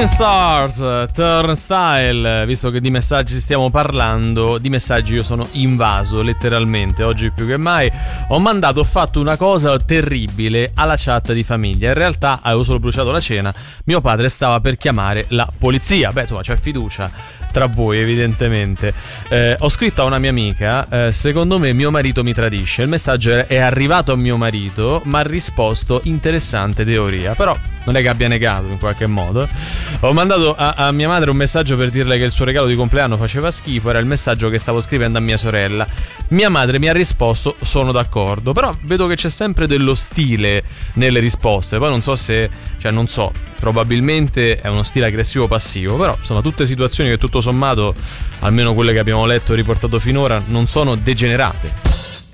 Stars, Turnstile. Visto che di messaggi stiamo parlando, di messaggi io sono invaso letteralmente, oggi più che mai. Ho fatto una cosa terribile alla chat di famiglia. In realtà avevo solo bruciato la cena, mio padre stava per chiamare la polizia. Beh, insomma, c'è fiducia tra voi, evidentemente. Ho scritto a una mia amica, secondo me mio marito mi tradisce. Il messaggio è arrivato a mio marito, ma ha risposto interessante teoria. Però non è che abbia negato in qualche modo. Ho mandato a mia madre un messaggio per dirle che il suo regalo di compleanno faceva schifo. Era il messaggio che stavo scrivendo a mia sorella. Mia madre mi ha risposto sono d'accordo. Però vedo che c'è sempre dello stile nelle risposte. Poi non so se, cioè non so, probabilmente è uno stile aggressivo passivo. Però sono tutte situazioni che tutto sommato, almeno quelle che abbiamo letto e riportato finora, non sono degenerate.